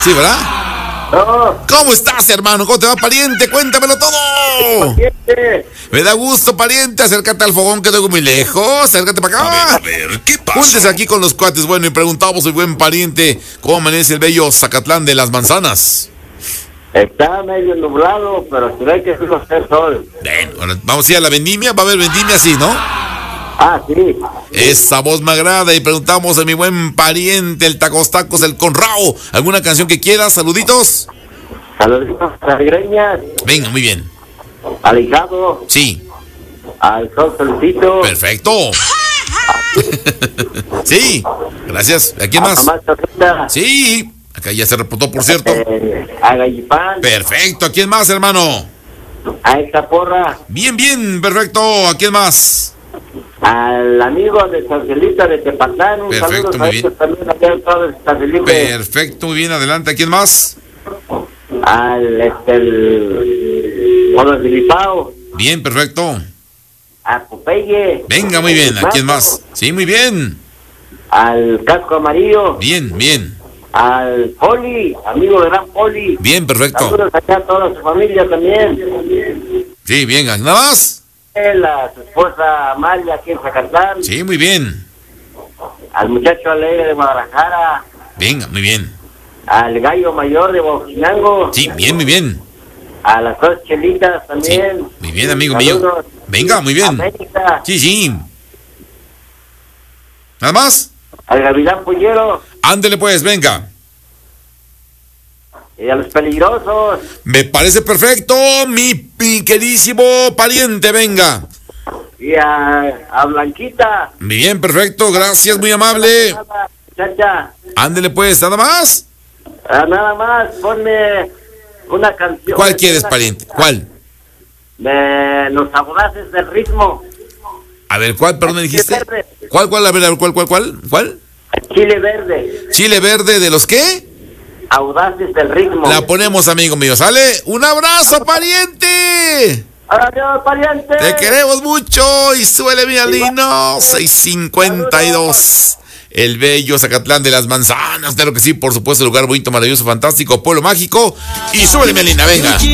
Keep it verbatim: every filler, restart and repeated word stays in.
Sí, ¿verdad? No. ¿Cómo estás, hermano? ¿Cómo te va, pariente? Cuéntamelo todo. Pariente. Me da gusto, pariente. Acércate al fogón que tengo muy lejos. Acércate para acá. A ver, a ver, ¿qué pasa? Júntese aquí con los cuates. Bueno, y preguntamos, mi buen pariente, ¿cómo amanece el bello Zacatlán de las Manzanas? Está medio nublado, pero se ve que sí va a hacer sol. Bueno, ahora vamos a ir a la vendimia. Va a haber vendimia, sí, ¿no? Ah, sí. Esa voz me agrada. Y preguntamos a mi buen pariente, el Tacos Tacos, el Conrao. ¿Alguna canción que quieras? Saluditos. Saluditos a las greñas, Venga, muy bien. al hijado, Sí, al sol solcito, perfecto. Sí, gracias. ¿A quién a más? mamá Chorrita, Sí, acá ya se reportó, por cierto. eh, a Gallipán, Perfecto. ¿A quién más, hermano? a esta porra, Bien, bien, perfecto. ¿A quién más? al amigo de San Felipe de Tepatán, un Perfecto, saludo muy a bien. ellos también allá en todo San Felipe, Perfecto, muy bien. Adelante. ¿A quién más? al este, el Mono Filipao, Bien, perfecto. a Popeye, Venga, muy bien. ¿A quién más? Sí, muy bien. al Casco Amarillo, Bien, bien. al Poli, amigo de Gran Poli, Bien, perfecto. saludos allá a toda su familia también. Sí, bien. ¿Nada más? Él, a su esposa Amalia aquí en Zacatlán, Sí, muy bien. al muchacho alegre de Guadalajara, Venga, muy bien. al gallo mayor de Bojinango, Sí, bien, muy bien. a las dos chelitas Sí, también. muy bien, amigo mío. Saludos. Venga, muy bien. América, Sí, sí. ¿Nada más? al Gavilán Puñero Ándele pues, venga. y a los peligrosos, Me parece perfecto, mi, mi queridísimo pariente, venga. y a, a Blanquita. Muy bien, perfecto, gracias, muy amable. Muchacha, Ándele pues, nada más. ah, nada más, ponme una canción. ¿Cuál quieres, una- pariente? ¿Cuál? De los audaces del ritmo. A ver, ¿cuál, perdón, me dijiste? Chile verde. ¿Cuál, cuál, a ver, a ver, cuál, cuál, cuál? ¿Cuál? Chile verde, Chile verde, ¿de los qué? audaces del ritmo. La ponemos, amigo mío, ¿sale? ¡Un abrazo, pariente! Adiós, pariente. Te queremos mucho y suele mi alino. seis cincuenta y dos. El bello Zacatlán de las Manzanas. Claro que sí, por supuesto, lugar bonito, maravilloso, fantástico, pueblo mágico. Y suele mi alina, venga.